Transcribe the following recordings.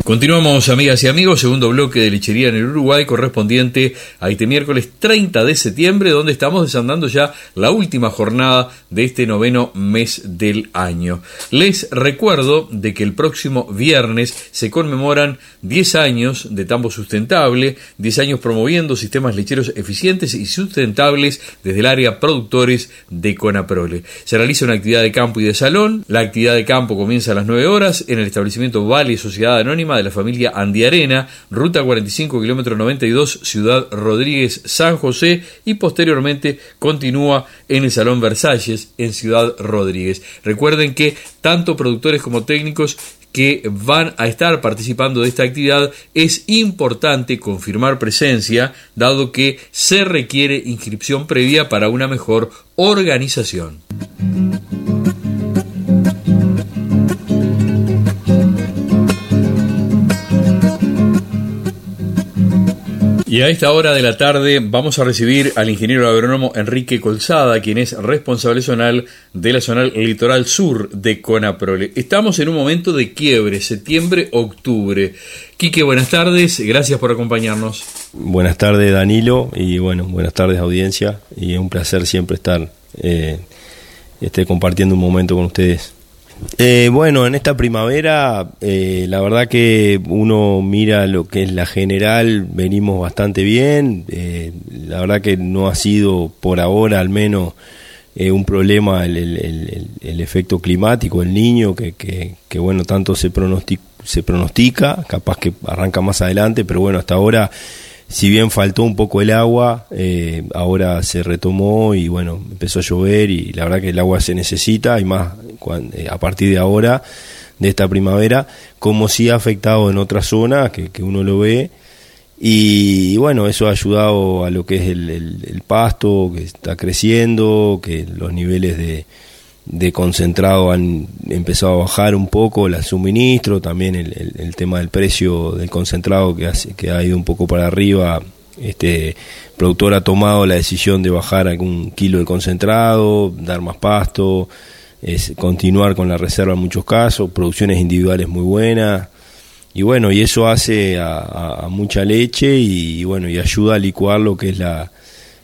Continuamos, amigas y amigos, segundo bloque de Lechería en el Uruguay, correspondiente a este miércoles 30 de septiembre, donde estamos desandando ya la última jornada de este noveno mes del año. Les recuerdo de que el próximo viernes se conmemoran 10 años de Tambo Sustentable, 10 años promoviendo sistemas lecheros eficientes y sustentables desde el área productores de Conaprole. Se realiza una actividad de campo y de salón. La actividad de campo comienza a las 9 horas en el establecimiento Vale Sociedad Anónima de la familia Andiarena, ruta 45, kilómetro 92, Ciudad Rodríguez, San José, y posteriormente continúa en el Salón Versalles, en Ciudad Rodríguez. Recuerden que tanto productores como técnicos que van a estar participando de esta actividad, es importante confirmar presencia, dado que se requiere inscripción previa para una mejor organización. Y a esta hora de la tarde vamos a recibir al ingeniero agrónomo Enrique Colzada, quien es responsable zonal de la zona litoral sur de Conaprole. Estamos en un momento de quiebre, septiembre-octubre. Quique, buenas tardes, gracias por acompañarnos. Buenas tardes, Danilo, y bueno, buenas tardes, audiencia, y es un placer siempre estar compartiendo un momento con ustedes. Bueno, en esta primavera, la verdad que uno mira lo que es la general, venimos bastante bien. La verdad que no ha sido, por ahora al menos, un problema el efecto climático, el Niño, que bueno, tanto se pronostica, capaz que arranca más adelante, pero bueno, hasta ahora, si bien faltó un poco el agua, ahora se retomó y bueno, empezó a llover, y la verdad que el agua se necesita, y más a partir de ahora, de esta primavera, como sí ha afectado en otras zonas que uno lo ve, y bueno, eso ha ayudado a lo que es el pasto, que está creciendo, que los niveles de concentrado han empezado a bajar un poco, el suministro, también el tema del precio del concentrado que ha ido un poco para arriba. El productor ha tomado la decisión de bajar algún kilo de concentrado, dar más pasto, continuar con la reserva en muchos casos, producciones individuales muy buenas, y bueno, y eso hace a mucha leche, y bueno, y ayuda a licuar lo que es la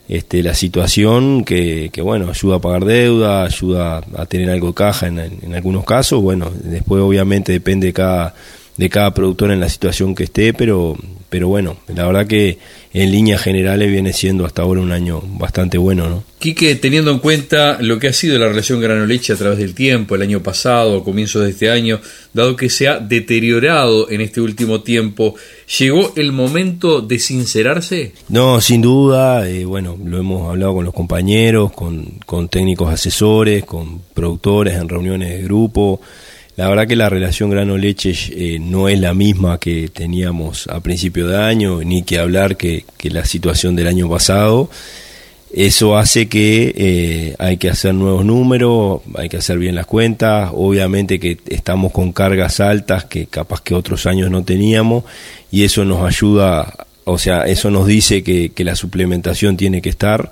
situación, que bueno, ayuda a pagar deuda, ayuda a tener algo de caja en algunos casos. Bueno, después obviamente depende de cada productor en la situación que esté, pero bueno, la verdad que en líneas generales viene siendo hasta ahora un año bastante bueno, ¿no? Quique, teniendo en cuenta lo que ha sido la relación grano-leche a través del tiempo, el año pasado, comienzos de este año, dado que se ha deteriorado en este último tiempo, ¿llegó el momento de sincerarse? No, sin duda, bueno, lo hemos hablado con los compañeros, con técnicos asesores, con productores en reuniones de grupo. La verdad que la relación grano-leche no es la misma que teníamos a principio de año, ni que hablar que la situación del año pasado. Eso hace que hay que hacer nuevos números, hay que hacer bien las cuentas. Obviamente que estamos con cargas altas que capaz que otros años no teníamos, y eso nos ayuda, o sea, eso nos dice que la suplementación tiene que estar,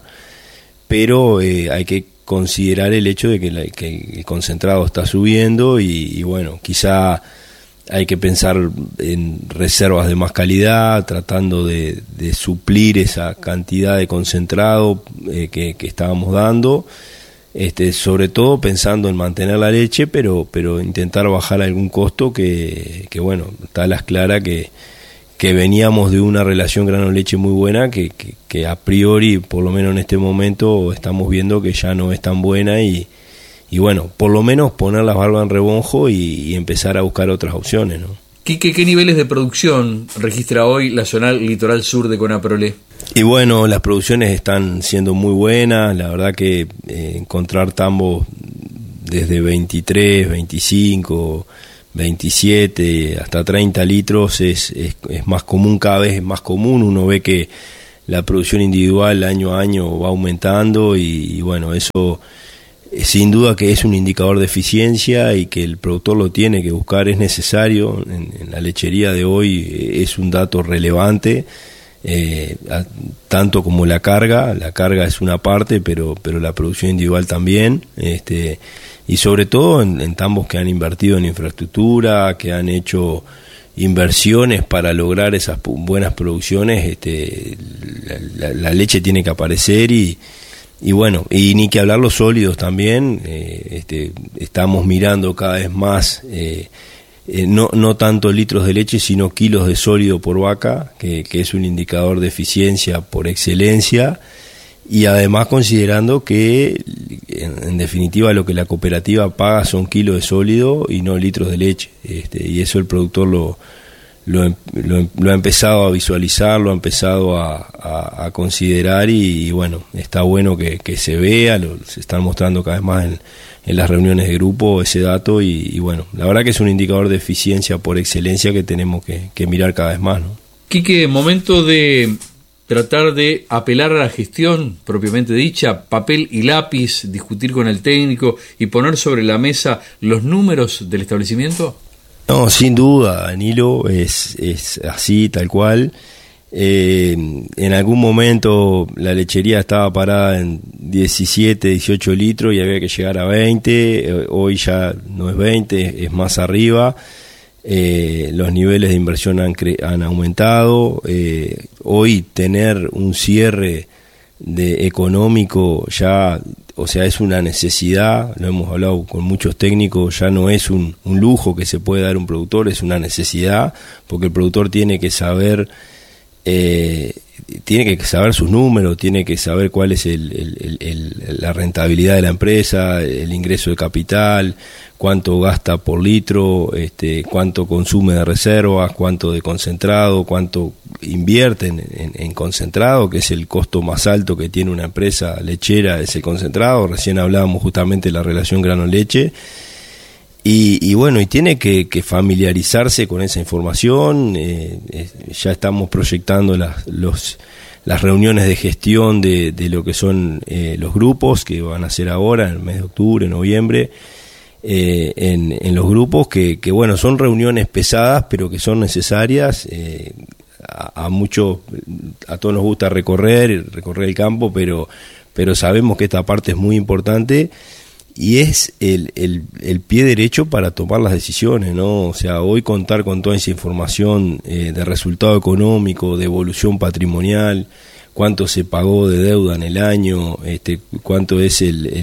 pero hay que considerar el hecho de que el concentrado está subiendo, y bueno, quizá hay que pensar en reservas de más calidad, tratando de suplir esa cantidad de concentrado que estábamos dando, sobre todo pensando en mantener la leche, pero intentar bajar algún costo que bueno, está a las claras que veníamos de una relación grano-leche muy buena, que a priori, por lo menos en este momento, estamos viendo que ya no es tan buena, y bueno, por lo menos poner las barbas en rebonjo y empezar a buscar otras opciones, ¿no? Quique, ¿qué niveles de producción registra hoy la zona litoral sur de Conaprole? Y bueno, las producciones están siendo muy buenas, la verdad que encontrar tambos desde 23, 25... 27 hasta 30 litros es más común, cada vez es más común. Uno ve que la producción individual año a año va aumentando, y bueno, eso sin duda que es un indicador de eficiencia, y que el productor lo tiene que buscar, es necesario. En la lechería de hoy es un dato relevante, tanto como la carga es una parte, pero la producción individual también, y sobre todo en tambos que han invertido en infraestructura, que han hecho inversiones para lograr esas buenas producciones, la leche tiene que aparecer y bueno, y ni que hablar los sólidos también. Estamos mirando cada vez más, no tanto litros de leche, sino kilos de sólido por vaca, que es un indicador de eficiencia por excelencia, y además considerando que en definitiva lo que la cooperativa paga son kilos de sólido y no litros de leche, y eso el productor lo ha empezado a visualizar, lo ha empezado a considerar, y bueno, está bueno que se vea, se están mostrando cada vez más en las reuniones de grupo ese dato, y bueno, la verdad que es un indicador de eficiencia por excelencia que tenemos que mirar cada vez más, ¿no? Quique, momento de tratar de apelar a la gestión propiamente dicha, papel y lápiz, discutir con el técnico y poner sobre la mesa los números del establecimiento. No, sin duda, Danilo, es así, tal cual. En algún momento la lechería estaba parada en 17, 18 litros y había que llegar a 20, hoy ya no es 20, es más arriba. Los niveles de inversión han aumentado. Hoy tener un cierre económico ya, o sea, es una necesidad, lo hemos hablado con muchos técnicos, ya no es un lujo que se puede dar un productor, es una necesidad, porque el productor tiene que saber sus números, tiene que saber cuál es la rentabilidad de la empresa, el ingreso de capital, cuánto gasta por litro, cuánto consume de reservas, cuánto de concentrado, cuánto invierte en concentrado, que es el costo más alto que tiene una empresa lechera, es el concentrado. Recién hablábamos justamente de la relación grano-leche. Y bueno, y tiene que familiarizarse con esa información. Ya estamos proyectando las reuniones de gestión de lo que son los grupos que van a hacer ahora en el mes de octubre, noviembre, en los grupos que bueno, son reuniones pesadas pero que son necesarias. A todos nos gusta recorrer el campo, pero sabemos que esta parte es muy importante. Y es el pie derecho para tomar las decisiones, ¿no? O sea, hoy contar con toda esa información de resultado económico, de evolución patrimonial, cuánto se pagó de deuda en el año, cuánto es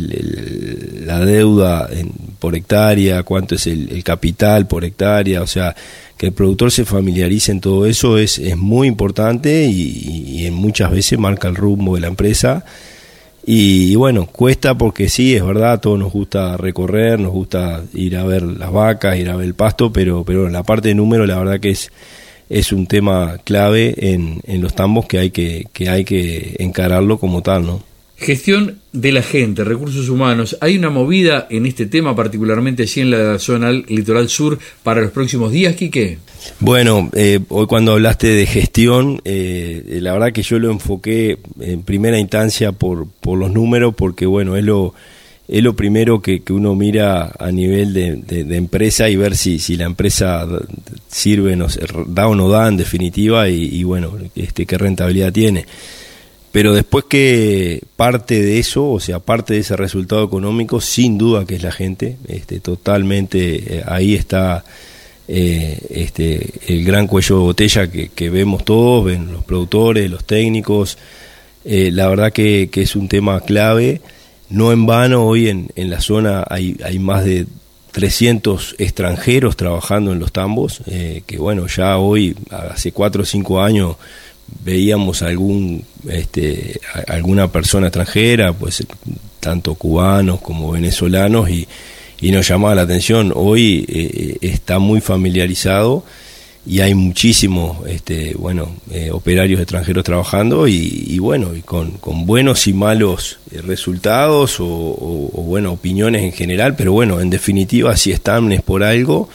la deuda por hectárea, cuánto es el capital por hectárea, o sea, que el productor se familiarice en todo eso es muy importante y muchas veces marca el rumbo de la empresa. Y bueno, cuesta porque sí, es verdad, a todos nos gusta recorrer, nos gusta ir a ver las vacas, ir a ver el pasto, pero la parte de número la verdad que es un tema clave en los tambos que hay que encararlo como tal, ¿no? Gestión de la gente, recursos humanos. ¿Hay una movida en este tema, particularmente allí en la zona litoral sur, para los próximos días, Quique? Bueno, hoy cuando hablaste de gestión, la verdad que yo lo enfoqué en primera instancia por los números, porque bueno, es lo primero que uno mira a nivel de empresa y ver si la empresa sirve, da o no da en definitiva, y bueno, qué rentabilidad tiene. Pero después que parte de eso, o sea, parte de ese resultado económico, sin duda que es la gente, totalmente ahí está el gran cuello de botella que vemos todos, ven los productores, los técnicos. La verdad que es un tema clave. No en vano, hoy en la zona hay más de 300 extranjeros trabajando en los tambos, que bueno, ya hoy, hace 4 o 5 años, veíamos alguna persona extranjera, pues tanto cubanos como venezolanos, y nos llamaba la atención. Hoy está muy familiarizado y hay muchísimos operarios extranjeros trabajando y bueno, y con buenos y malos resultados o bueno, opiniones en general, pero bueno, en definitiva si están es por algo.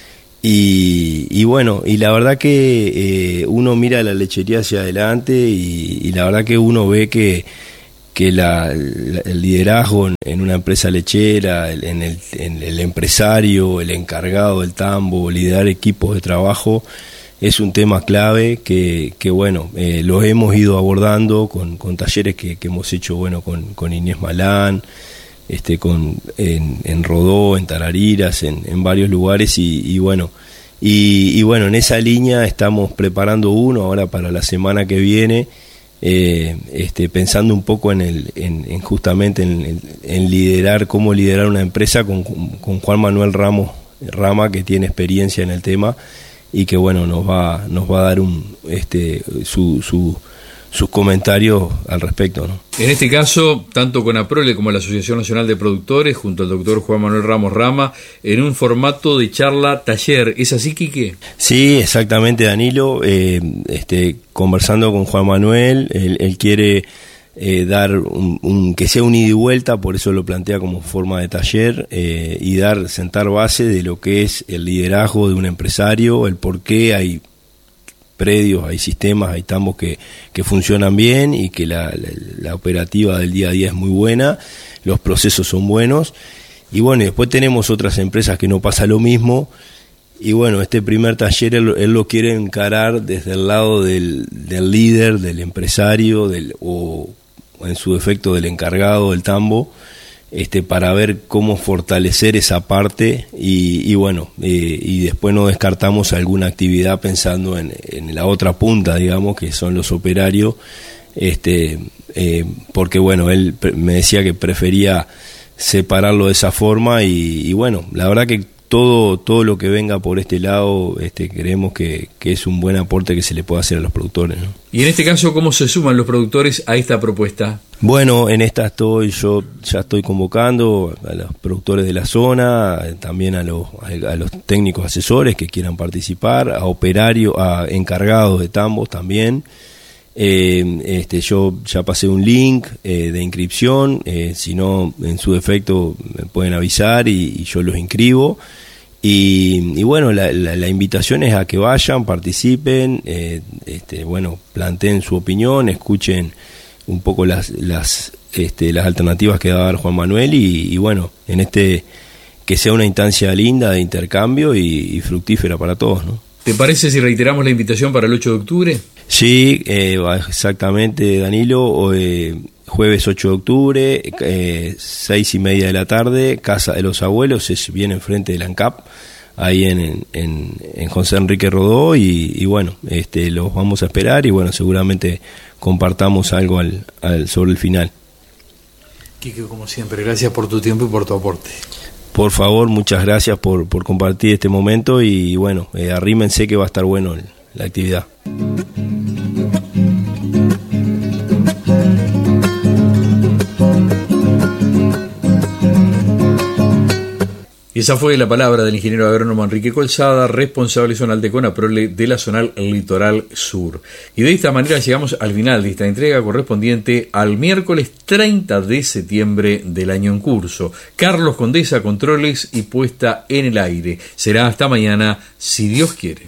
Y bueno, y la verdad que uno mira la lechería hacia adelante y la verdad que uno ve que el liderazgo en una empresa lechera, en el empresario, el encargado del tambo, liderar equipos de trabajo, es un tema clave que bueno, lo hemos ido abordando con talleres que hemos hecho, bueno, con Inés Malán, en Rodó, en Tarariras, en varios lugares, y bueno, Y bueno, en esa línea estamos preparando uno ahora para la semana que viene, pensando un poco justamente en liderar, cómo liderar una empresa con Juan Manuel Rama, que tiene experiencia en el tema y que bueno nos va a dar sus comentarios al respecto, ¿no? En este caso, tanto Conaprole como la Asociación Nacional de Productores, junto al doctor Juan Manuel Rama, en un formato de charla-taller. ¿Es así, Quique? Sí, exactamente, Danilo. Conversando con Juan Manuel, él quiere dar que sea un ida y vuelta, por eso lo plantea como forma de taller, y sentar base de lo que es el liderazgo de un empresario, el por qué hay predios, hay sistemas, hay tambos que funcionan bien y que la operativa del día a día es muy buena, los procesos son buenos, y bueno, después tenemos otras empresas que no pasa lo mismo, y bueno, este primer taller él lo quiere encarar desde el lado del líder, del empresario, o en su defecto del encargado del tambo, para ver cómo fortalecer esa parte y bueno, y después no descartamos alguna actividad pensando en la otra punta, digamos, que son los operarios, porque bueno, él me decía que prefería separarlo de esa forma y bueno, la verdad que todo lo que venga por este lado, creemos que es un buen aporte que se le puede hacer a los productores, ¿no? Y en este caso, ¿cómo se suman los productores a esta propuesta? Bueno, en esta yo ya estoy convocando a los productores de la zona, también a los técnicos asesores que quieran participar, a operarios, a encargados de tambos también. Yo ya pasé un link de inscripción, si no, en su defecto me pueden avisar y yo los inscribo. Y bueno, la invitación es a que vayan, participen, bueno, planteen su opinión, escuchen un poco las alternativas que va a dar Juan Manuel y bueno, que sea una instancia linda de intercambio y fructífera para todos, ¿no? ¿Te parece si reiteramos la invitación para el 8 de octubre? Sí, exactamente, Danilo. Jueves 8 de octubre, 6:30 de la tarde, Casa de los Abuelos, es bien enfrente del ANCAP, ahí en José Enrique Rodó, y bueno, los vamos a esperar y bueno, seguramente compartamos algo sobre el final. Quique, como siempre, gracias por tu tiempo y por tu aporte. Por favor, muchas gracias por compartir este momento y bueno, arrímense que va a estar bueno la actividad. Y esa fue la palabra del ingeniero agrónomo Enrique Colzada, responsable zonal de Conaprole de la zonal Litoral Sur. Y de esta manera llegamos al final de esta entrega correspondiente al miércoles 30 de septiembre del año en curso. Carlos Condesa, controles y puesta en el aire. Será hasta mañana, si Dios quiere.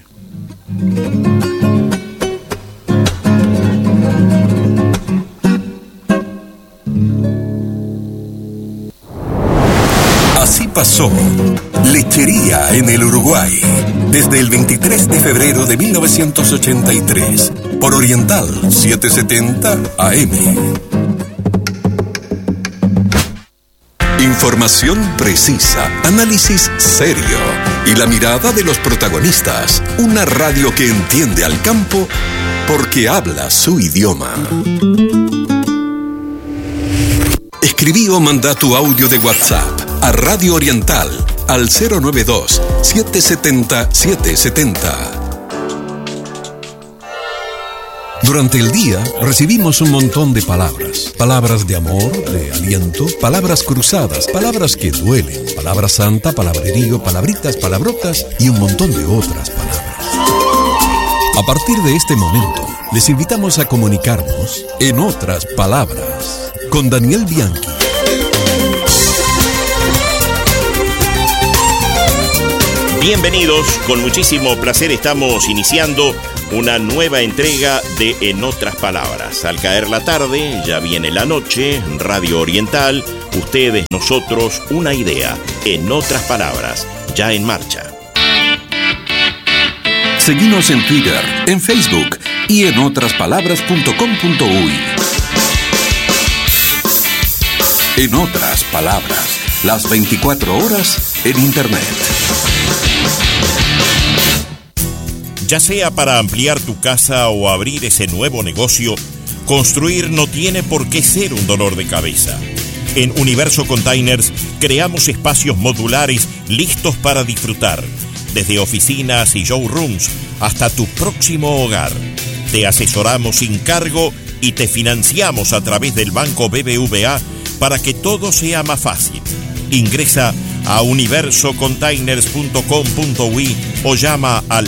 Así pasó Lechería en el Uruguay, desde el 23 de febrero de 1983, por Oriental 770 AM. Información precisa, análisis serio y la mirada de los protagonistas. Una radio que entiende al campo porque habla su idioma. Escribí o manda tu audio de WhatsApp a Radio Oriental al 092-770-770. Durante el día recibimos un montón de palabras. Palabras de amor, de aliento, palabras cruzadas, palabras que duelen, palabra santa, palabrerío, palabritas, palabrotas y un montón de otras palabras. A partir de este momento, les invitamos a comunicarnos en otras palabras con Daniel Bianchi. Bienvenidos, con muchísimo placer estamos iniciando una nueva entrega de En Otras Palabras. Al caer la tarde, ya viene la noche, Radio Oriental, ustedes, nosotros, una idea. En Otras Palabras, ya en marcha. Seguinos en Twitter, en Facebook y en otraspalabras.com.uy. En Otras Palabras, las 24 horas en Internet. Ya sea para ampliar tu casa o abrir ese nuevo negocio, construir no tiene por qué ser un dolor de cabeza. En Universo Containers creamos espacios modulares listos para disfrutar, desde oficinas y showrooms hasta tu próximo hogar. Te asesoramos sin cargo y te financiamos a través del Banco BBVA para que todo sea más fácil. Ingresa a universocontainers.com.uy o llama al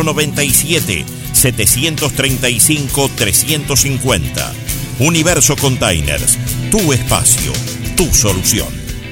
097-735-350. Universo Containers, tu espacio, tu solución.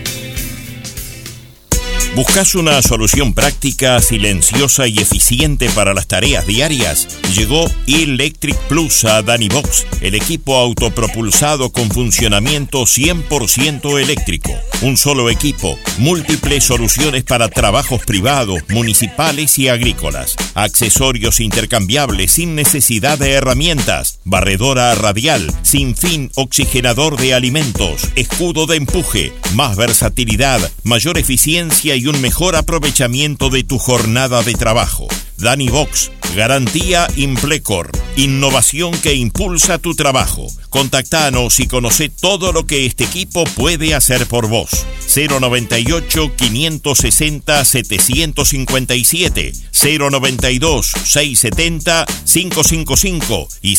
¿Buscas una solución práctica, silenciosa y eficiente para las tareas diarias? Llegó Electric Plus a Danivox, el equipo autopropulsado con funcionamiento 100% eléctrico. Un solo equipo, múltiples soluciones para trabajos privados, municipales y agrícolas. Accesorios intercambiables sin necesidad de herramientas. Barredora radial, sin fin, oxigenador de alimentos, escudo de empuje, más versatilidad, mayor eficiencia y un mejor aprovechamiento de tu jornada de trabajo. Danivox, garantía Implecor, innovación que impulsa tu trabajo. Contactanos y conoce todo lo que este equipo puede hacer por vos. 098-560-757, 092-670-555 y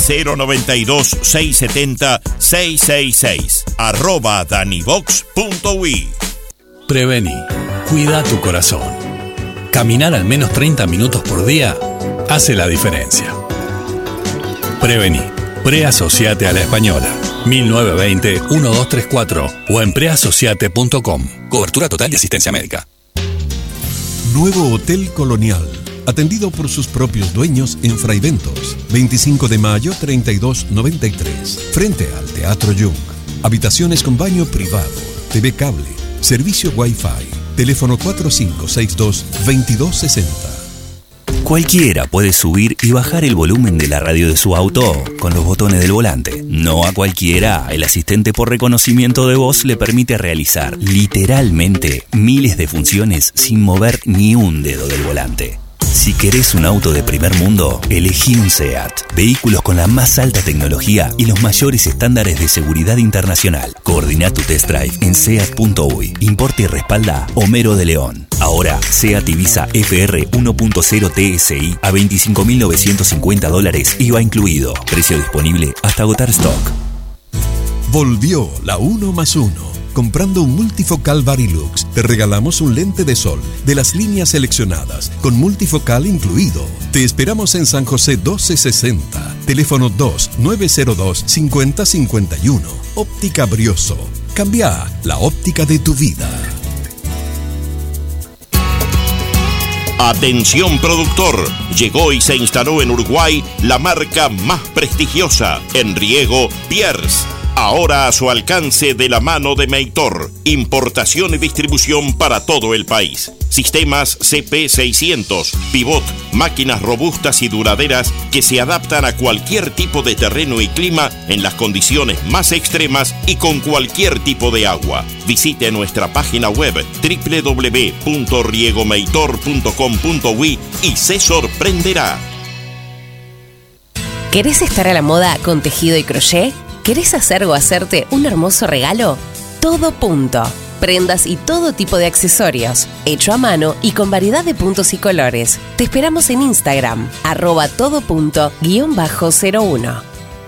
092-670-666. @danivox.uy. Prevení. Cuida tu corazón. Caminar al menos 30 minutos por día hace la diferencia. Prevení. Preasociate a la Española. 1920-1234 o en preasociate.com. Cobertura total de asistencia médica. Nuevo Hotel Colonial. Atendido por sus propios dueños en Fraiventos. 25 de mayo 3293. Frente al Teatro Jung. Habitaciones con baño privado. TV cable. Servicio Wi-Fi. Teléfono 4562-2260. Cualquiera puede subir y bajar el volumen de la radio de su auto con los botones del volante. No a cualquiera, el asistente por reconocimiento de voz le permite realizar literalmente miles de funciones sin mover ni un dedo del volante. Si querés un auto de primer mundo, elegí un SEAT. Vehículos con la más alta tecnología y los mayores estándares de seguridad internacional. Coordina tu test drive en SEAT.uy. Importa y respalda Homero de León. Ahora, SEAT Ibiza FR 1.0 TSI a $25.950, IVA incluido. Precio disponible hasta agotar stock. Volvió la 1+1. Comprando un multifocal Varilux, te regalamos un lente de sol de las líneas seleccionadas, con multifocal incluido. Te esperamos en San José 1260, teléfono 2-902-5051. Óptica Brioso. Cambia la óptica de tu vida. Atención productor, llegó y se instaló en Uruguay la marca más prestigiosa en riego, Pierce. Ahora a su alcance de la mano de Meitor. Importación y distribución para todo el país. Sistemas CP600, Pivot, máquinas robustas y duraderas que se adaptan a cualquier tipo de terreno y clima en las condiciones más extremas y con cualquier tipo de agua. Visite nuestra página web www.riegomeitor.com.uy y se sorprenderá. ¿Querés estar a la moda con tejido y crochet? ¿Querés hacer o hacerte un hermoso regalo? Todo punto. Prendas y todo tipo de accesorios, hecho a mano y con variedad de puntos y colores. Te esperamos en Instagram, @todo__01.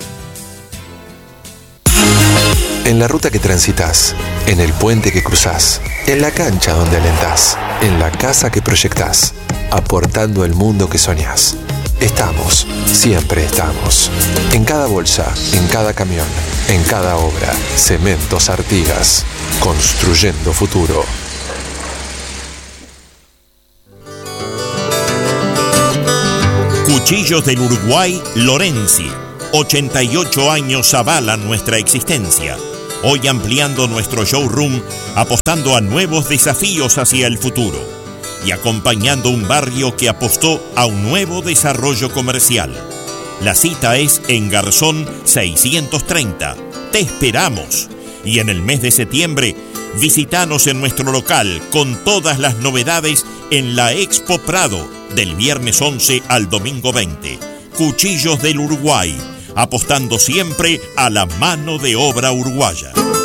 En la ruta que transitas, en el puente que cruzás, en la cancha donde alentás, en la casa que proyectás, aportando el mundo que soñás. Estamos, siempre estamos. En cada bolsa, en cada camión, en cada obra. Cementos Artigas. Construyendo futuro. Cuchillos del Uruguay, Lorenzi. 88 años avalan nuestra existencia. Hoy ampliando nuestro showroom, apostando a nuevos desafíos hacia el futuro y acompañando un barrio que apostó a un nuevo desarrollo comercial. La cita es en Garzón 630. Te esperamos. Y en el mes de septiembre, visítanos en nuestro local con todas las novedades en la Expo Prado, del viernes 11 al domingo 20. Cuchillos del Uruguay, apostando siempre a la mano de obra uruguaya.